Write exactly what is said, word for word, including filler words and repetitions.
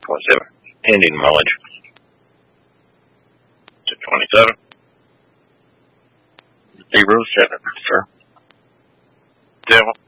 twenty-seven. Ending mileage. To twenty-seven. Zero seven, sir. Devil.